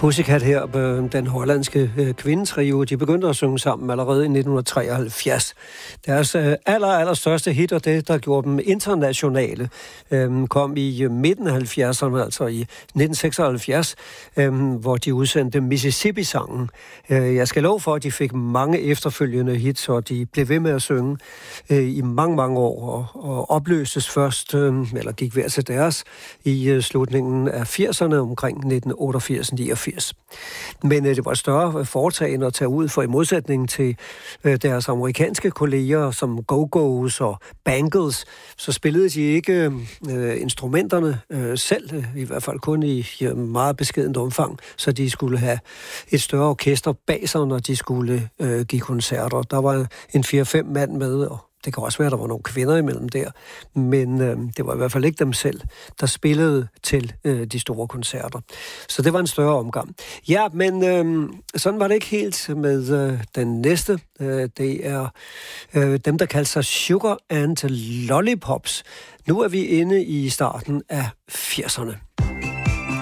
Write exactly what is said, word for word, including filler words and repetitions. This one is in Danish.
Pussycat her, den hollandske øh, kvindetrio, de begyndte at synge sammen allerede i nitten treoghalvfjerds. Deres øh, aller, aller største hit, og det, der gjorde dem internationale, øh, kom i øh, midten af halvfjerdserne, altså i nitten seksoghalvfjerds, øh, hvor de udsendte Mississippi-sangen. Øh, jeg skal love for, at de fik mange efterfølgende hits, og de blev ved med at synge øh, i mange, mange år, og, og opløstes først, øh, eller gik hver til deres, i øh, slutningen af firserne, omkring nitten otteogfirs niogfirs. Men øh, det var et større foretagende at tage ud, for i modsætning til øh, deres amerikanske kolleger som Go-Go's og Bangles, så spillede de ikke øh, instrumenterne øh, selv, øh, i hvert fald kun i øh, meget beskedent omfang, så de skulle have et større orkester bag sig, når de skulle øh, give koncerter. Der var en fire-fem mand med, og det kan også være, at der var nogle kvinder imellem der, men øh, det var i hvert fald ikke dem selv, der spillede til øh, de store koncerter. Så det var en større omgang. Ja, men øh, sådan var det ikke helt med øh, den næste. Øh, det er øh, dem, der kalder sig Sugar and Lollipops. Nu er vi inde i starten af firserne.